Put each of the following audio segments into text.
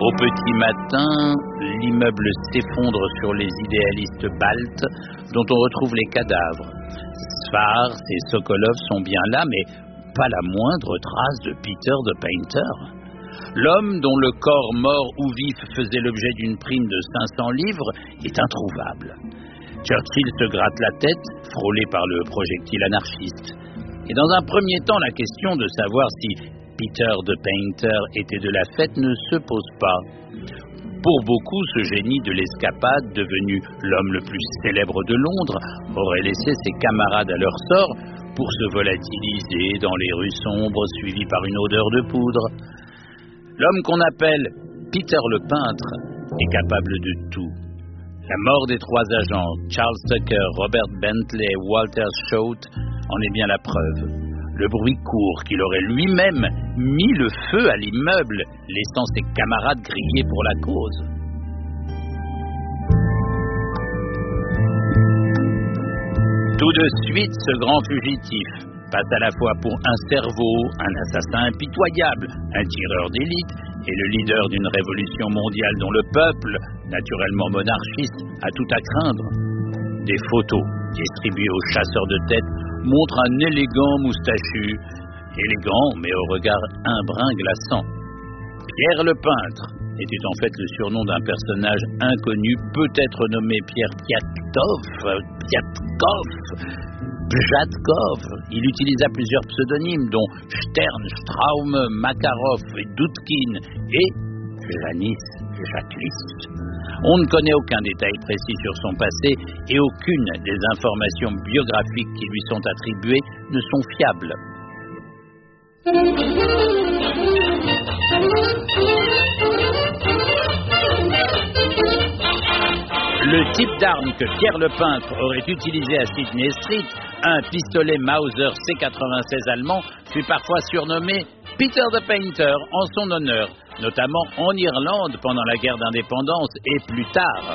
Au petit matin, l'immeuble s'effondre sur les idéalistes baltes dont on retrouve les cadavres. Svars et Sokolov sont bien là, mais pas la moindre trace de Peter the Painter. L'homme dont le corps mort ou vif faisait l'objet d'une prime de 500 livres est introuvable. Churchill se gratte la tête, frôlé par le projectile anarchiste. Et dans un premier temps, la question de savoir si Peter the Painter était de la fête ne se pose pas. Pour beaucoup, ce génie de l'escapade, devenu l'homme le plus célèbre de Londres, aurait laissé ses camarades à leur sort pour se volatiliser dans les rues sombres suivis par une odeur de poudre. L'homme qu'on appelle Peter le Peintre est capable de tout. La mort des 3 agents, Charles Tucker, Robert Bentley et Walter Choate, en est bien la preuve. Le bruit court qu'il aurait lui-même mis le feu à l'immeuble, laissant ses camarades griller pour la cause. Tout de suite, ce grand fugitif passe à la fois pour un cerveau, un assassin impitoyable, un tireur d'élite et le leader d'une révolution mondiale dont le peuple, naturellement monarchiste, a tout à craindre. Des photos distribuées aux chasseurs de tête montrent un élégant moustachu, élégant mais au regard un brin glaçant. Pierre le Peintre était en fait le surnom d'un personnage inconnu, peut-être nommé Pierre Piatkov, Bjatkov. Il utilisa plusieurs pseudonymes, dont Stern, Straume, Makarov et Doudkin, et Janis Jacquelis. On ne connaît aucun détail précis sur son passé et aucune des informations biographiques qui lui sont attribuées ne sont fiables. Le type d'arme que Pierre le Peintre aurait utilisé à Sydney Street, un pistolet Mauser C96 allemand, fut parfois surnommé Peter the Painter en son honneur, notamment en Irlande pendant la guerre d'indépendance et plus tard.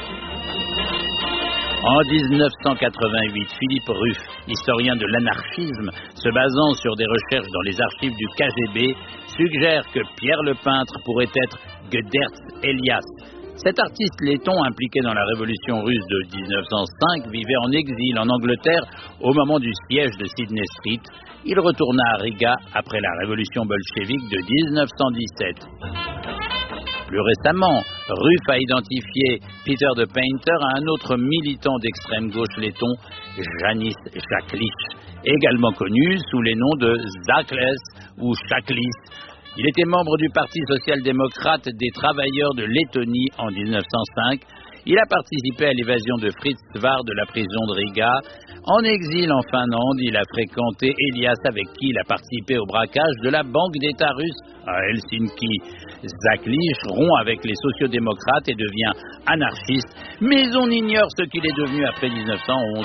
En 1988, Philippe Ruff, historien de l'anarchisme, se basant sur des recherches dans les archives du KGB, suggère que Pierre le Peintre pourrait être Gdertz Elias. Cet artiste letton impliqué dans la révolution russe de 1905 vivait en exil en Angleterre au moment du siège de Sydney Street. Il retourna à Riga après la révolution bolchevique de 1917. Plus récemment, Ruff a identifié Peter the Painter à un autre militant d'extrême gauche letton, Janis Jacquelis, également connu sous les noms de Zakles ou Jacquelis. Il était membre du Parti social-démocrate des travailleurs de Lettonie en 1905. Il a participé à l'évasion de Fritz Svar de la prison de Riga. En exil en Finlande, il a fréquenté Elias avec qui il a participé au braquage de la Banque d'État russe à Helsinki. Zaklich rompt avec les sociodémocrates et devient anarchiste, mais on ignore ce qu'il est devenu après 1911.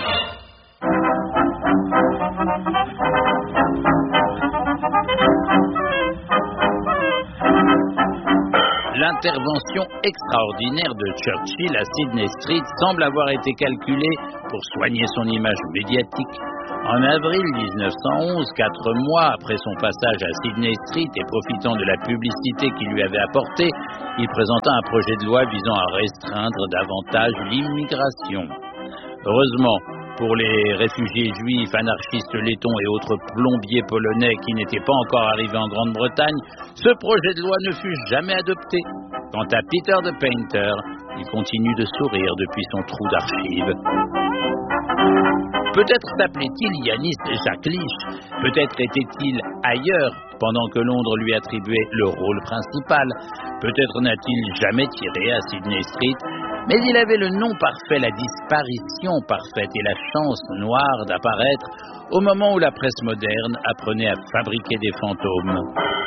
L'intervention extraordinaire de Churchill à Sydney Street semble avoir été calculée pour soigner son image médiatique. En avril 1911, 4 mois après son passage à Sydney Street et profitant de la publicité qu'il lui avait apportée, il présenta un projet de loi visant à restreindre davantage l'immigration. Heureusement, pour les réfugiés juifs, anarchistes lettons et autres plombiers polonais qui n'étaient pas encore arrivés en Grande-Bretagne, ce projet de loi ne fut jamais adopté. Quant à Peter the Painter, il continue de sourire depuis son trou d'archives. Peut-être s'appelait-il Janis Jacquelis, peut-être était-il ailleurs pendant que Londres lui attribuait le rôle principal, peut-être n'a-t-il jamais tiré à Sydney Street, mais il avait le nom parfait, la disparition parfaite et la chance noire d'apparaître au moment où la presse moderne apprenait à fabriquer des fantômes.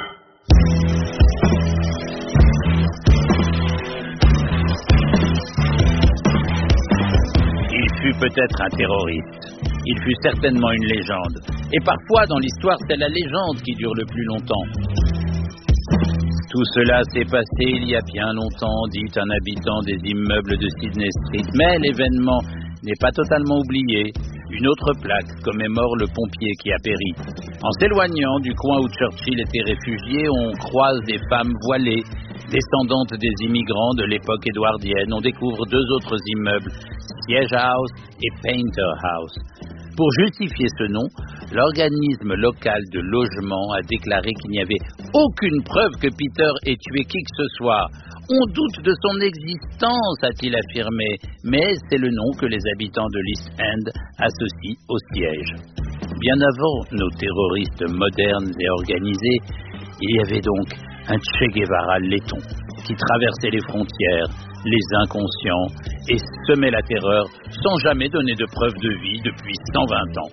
Il fut peut-être un terroriste. Il fut certainement une légende. Et parfois, dans l'histoire, c'est la légende qui dure le plus longtemps. Tout cela s'est passé il y a bien longtemps, dit un habitant des immeubles de Sydney Street. Mais l'événement n'est pas totalement oublié. Une autre plaque commémore le pompier qui a péri. En s'éloignant du coin où Churchill était réfugié, on croise des femmes voilées. Descendante des immigrants de l'époque édouardienne, on découvre deux autres immeubles, Siege House et Painter House. Pour justifier ce nom, l'organisme local de logement a déclaré qu'il n'y avait aucune preuve que Peter ait tué qui que ce soit. On doute de son existence, a-t-il affirmé, mais c'est le nom que les habitants de l'East End associent au siège. Bien avant nos terroristes modernes et organisés, il y avait donc un Che Guevara laiton qui traversait les frontières, les inconscients et semait la terreur sans jamais donner de preuve de vie depuis 120 ans.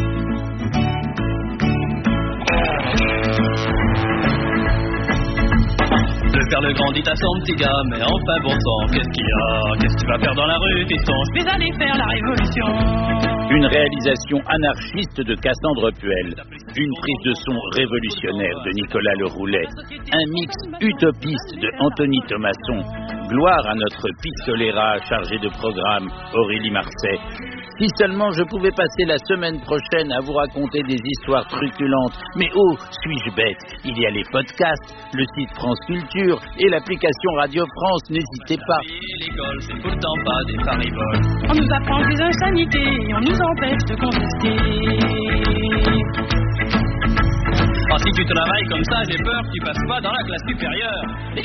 Le père le grand dit à son petit gars, mais enfin bon sang, qu'est-ce qu'il y a? Qu'est-ce que tu vas faire dans la rue, fiston? Je vais aller faire la révolution. Une réalisation anarchiste de Cassandre Puel, une prise de son révolutionnaire de Nicolas Le Roulet, un mix utopiste de Anthony Thomasson, gloire à notre pistoléra chargé de programme Aurélie Marseille. Si seulement je pouvais passer la semaine prochaine à vous raconter des histoires truculentes. Mais oh, suis-je bête? Il y a les podcasts, le site France Culture et l'application Radio France, n'hésitez pas. L'école, c'est tout le temps pas des fariboles. On nous apprend des insanités, on nous empêche de contester. Oh, si tu travailles comme ça, j'ai peur que tu passes pas dans la classe supérieure.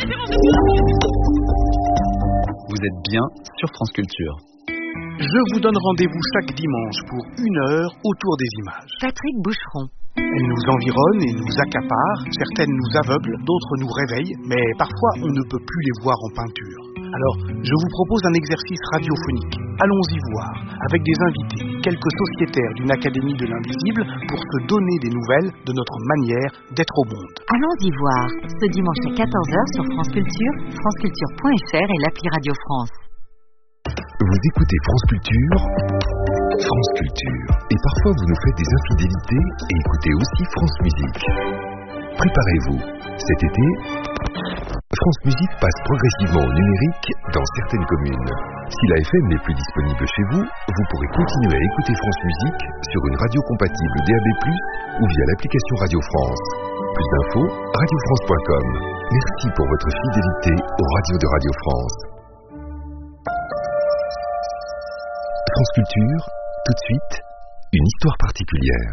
Vous êtes bien sur France Culture. Je vous donne rendez-vous chaque dimanche pour 1 heure autour des images. Patrick Boucheron. Elles nous environnent et nous accaparent, certaines nous aveuglent, d'autres nous réveillent, mais parfois on ne peut plus les voir en peinture. Alors, je vous propose un exercice radiophonique. Allons-y voir, avec des invités, quelques sociétaires d'une académie de l'invisible, pour se donner des nouvelles de notre manière d'être au monde. Allons-y voir, ce dimanche à 14h sur France Culture, franceculture.fr et l'appli Radio France. Vous écoutez France Culture, et parfois vous nous faites des infidélités et écoutez aussi France Musique. Préparez-vous, cet été, France Musique passe progressivement au numérique dans certaines communes. Si la FM n'est plus disponible chez vous, vous pourrez continuer à écouter France Musique sur une radio compatible DAB+, ou via l'application Radio France. Plus d'infos, radiofrance.com. Merci pour votre fidélité aux radios de Radio France. France Culture, tout de suite, une histoire particulière.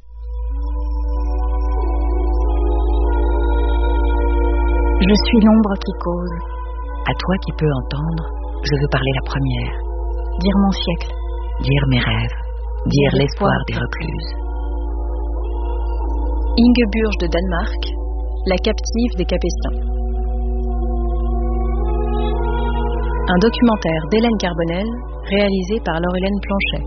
Je suis l'ombre qui cause. À toi qui peux entendre, je veux parler la première. Dire mon siècle, dire mes rêves, dire l'espoir des recluses. Ingeburge de Danemark, la captive des Capétiens. Un documentaire d'Hélène Carbonel, réalisé par Laure-Hélène Planchet.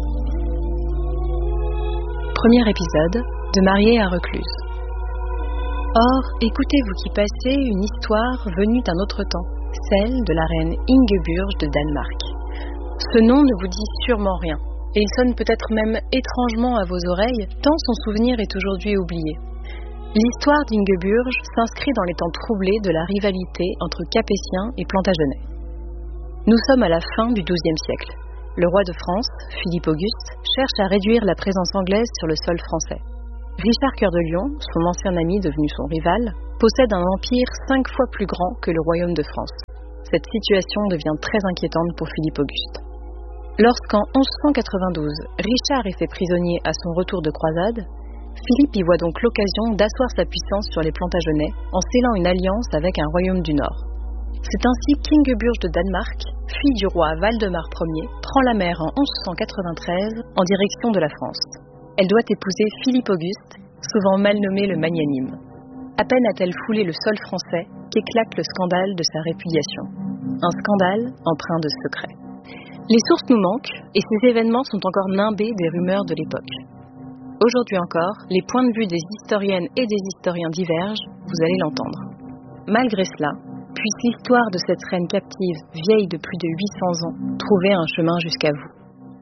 Premier épisode, de Mariée à recluse. Or, écoutez-vous qui passez une histoire venue d'un autre temps, celle de la reine Ingeburge de Danemark. Ce nom ne vous dit sûrement rien, et il sonne peut-être même étrangement à vos oreilles, tant son souvenir est aujourd'hui oublié. L'histoire d'Ingeburge s'inscrit dans les temps troublés de la rivalité entre Capétiens et Plantagenets. Nous sommes à la fin du XIIe siècle. Le roi de France, Philippe Auguste, cherche à réduire la présence anglaise sur le sol français. Richard Cœur de Lion, son ancien ami devenu son rival, possède un empire 5 fois plus grand que le royaume de France. Cette situation devient très inquiétante pour Philippe Auguste. Lorsqu'en 1192, Richard est fait prisonnier à son retour de croisade, Philippe y voit donc l'occasion d'asseoir sa puissance sur les Plantagenets en scellant une alliance avec un royaume du Nord. C'est ainsi qu'Ingeburge de Danemark, fille du roi Valdemar Ier, prend la mer en 1193 en direction de la France. Elle doit épouser Philippe Auguste, souvent mal nommé le Magnanime. À peine a-t-elle foulé le sol français qu'éclate le scandale de sa répudiation. Un scandale empreint de secret. Les sources nous manquent et ces événements sont encore nimbés des rumeurs de l'époque. Aujourd'hui encore, les points de vue des historiennes et des historiens divergent, vous allez l'entendre. Malgré cela, puisse l'histoire de cette reine captive, vieille de plus de 800 ans, trouver un chemin jusqu'à vous.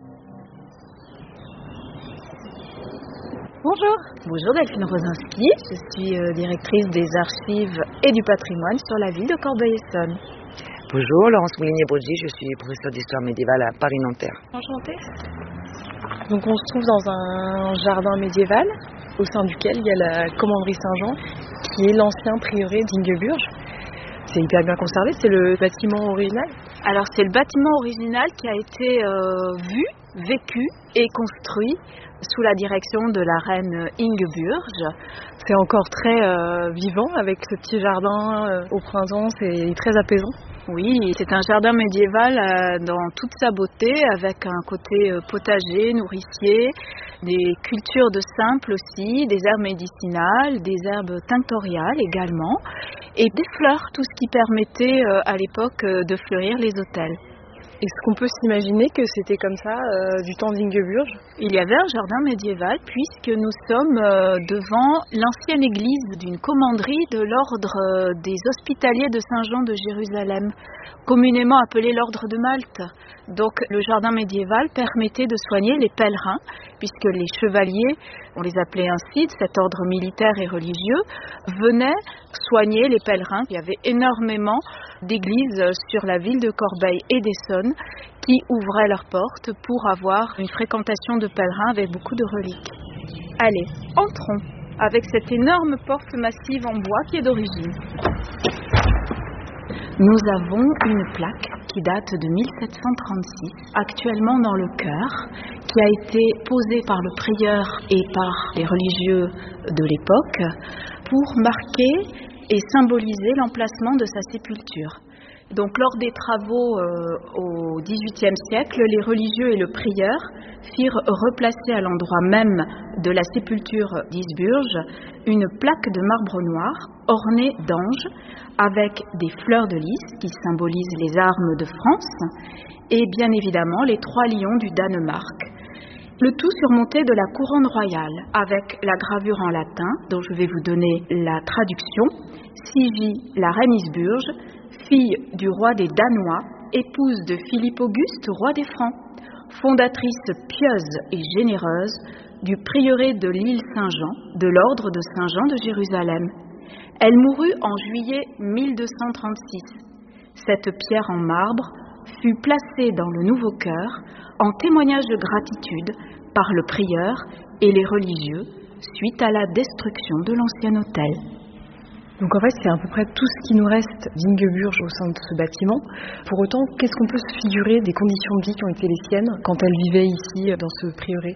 Bonjour, bonjour Delphine Rosinski, je suis directrice des archives et du patrimoine sur la ville de Corbeil-Essonnes. Bonjour, Laurence Moulinier-Brodji, je suis professeure d'histoire médiévale à Paris-Nanterre. Enchantée. Donc on se trouve dans un jardin médiéval, au sein duquel il y a la commanderie Saint-Jean, qui est l'ancien prieuré d'Ingeburge. C'est hyper bien conservé, c'est le bâtiment original? Alors c'est le bâtiment original qui a été vu, vécu et construit sous la direction de la reine Ingeburg. C'est encore très vivant avec ce petit jardin au printemps, c'est très apaisant. Oui, c'est un jardin médiéval dans toute sa beauté, avec un côté potager, nourricier, des cultures de simples aussi, des herbes médicinales, des herbes tinctoriales également, et des fleurs, tout ce qui permettait à l'époque de fleurir les hôtels. Est-ce qu'on peut s'imaginer que c'était comme ça du temps d'Ingeburg? Il y avait un jardin médiéval puisque nous sommes devant l'ancienne église d'une commanderie de l'ordre des Hospitaliers de Saint-Jean de Jérusalem, communément appelé l'ordre de Malte. Donc le jardin médiéval permettait de soigner les pèlerins, puisque les chevaliers, on les appelait ainsi, de cet ordre militaire et religieux, venaient soigner les pèlerins. Il y avait énormément d'églises sur la ville de Corbeil et d'Essonne qui ouvraient leurs portes pour avoir une fréquentation de pèlerins avec beaucoup de reliques. Allez, entrons avec cette énorme porte massive en bois qui est d'origine. Nous avons une plaque qui date de 1736, actuellement dans le chœur, qui a été posée par le prieur et par les religieux de l'époque pour marquer et symboliser l'emplacement de sa sépulture. Donc lors des travaux au XVIIIe siècle, les religieux et le prieur firent replacer à l'endroit même de la sépulture d'Isburg une plaque de marbre noir ornée d'anges avec des fleurs de lys qui symbolisent les armes de France et bien évidemment les 3 lions du Danemark. Le tout surmonté de la couronne royale avec la gravure en latin dont je vais vous donner la traduction. Sigie, la reine Isburg, fille du roi des Danois, épouse de Philippe Auguste, roi des Francs, fondatrice pieuse et généreuse du prieuré de l'île Saint-Jean, de l'ordre de Saint-Jean de Jérusalem. Elle mourut en juillet 1236. Cette pierre en marbre fut placée dans le nouveau chœur en témoignage de gratitude par le prieur et les religieux suite à la destruction de l'ancien autel. Donc en fait, c'est à peu près tout ce qui nous reste d'Ingeburg au sein de ce bâtiment. Pour autant, qu'est-ce qu'on peut se figurer des conditions de vie qui ont été les siennes quand elle vivait ici, dans ce prieuré?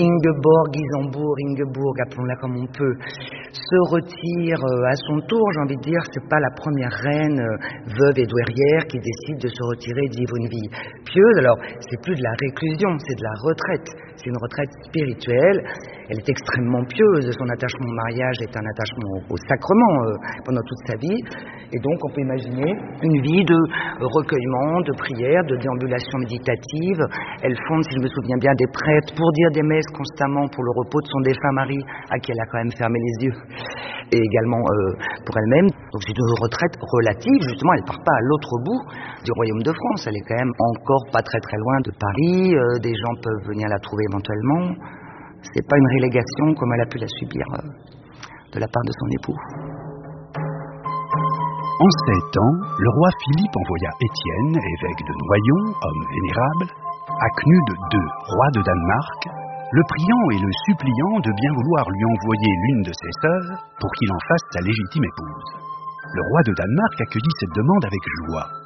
Ingeborg, appelons-la comme on peut, se retire à son tour, j'ai envie de dire. C'est pas la première reine veuve et douairière qui décide de se retirer de vivre une vie pieuse. Alors, c'est plus de la réclusion, c'est de la retraite. C'est une retraite spirituelle. Elle est extrêmement pieuse. Son attachement au mariage est un attachement au sacrement pendant toute sa vie. Et donc, on peut imaginer une vie de recueillement, de prière, de déambulation méditative. Elle fonde, si je me souviens bien, des prêtres pour dire des messes constamment pour le repos de son défunt mari, à qui elle a quand même fermé les yeux, et également pour elle-même. Donc, c'est une retraite relative. Justement, elle ne part pas à l'autre bout du royaume de France. Elle est quand même encore pas très très loin de Paris. Des gens peuvent venir la trouver éventuellement. C'est pas une relégation comme elle a pu la subir de la part de son époux. En ces temps, le roi Philippe envoya Étienne, évêque de Noyon, homme vénérable, à Knud II, roi de Danemark, le priant et le suppliant de bien vouloir lui envoyer l'une de ses sœurs pour qu'il en fasse sa légitime épouse. Le roi de Danemark accueillit cette demande avec joie.